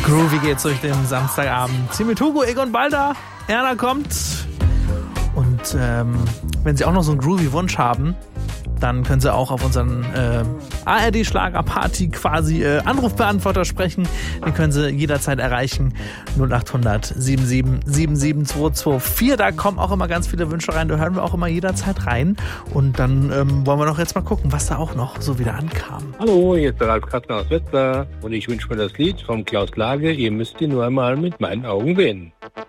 Groovy geht's durch den Samstagabend. Mit Hugo, Egon Balder, Erna kommt. Und wenn Sie auch noch so einen Groovy-Wunsch haben, dann können Sie auch auf unseren ARD-Schlagerparty quasi Anrufbeantworter sprechen. Den können Sie jederzeit erreichen. 0800 77 77 224. Da kommen auch immer ganz viele Wünsche rein. Da hören wir auch immer jederzeit rein. Und dann wollen wir doch jetzt mal gucken, was da auch noch so wieder ankam. Hallo, hier ist der Ralf Kastner aus Wetzlar. Und ich wünsche mir das Lied von Klaus Lage. Ihr müsst ihn nur einmal mit meinen Augen sehen.